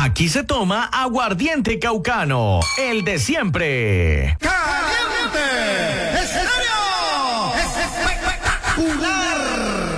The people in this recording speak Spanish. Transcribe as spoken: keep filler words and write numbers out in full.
Aquí se toma aguardiente caucano, el de siempre. ¡Caliente!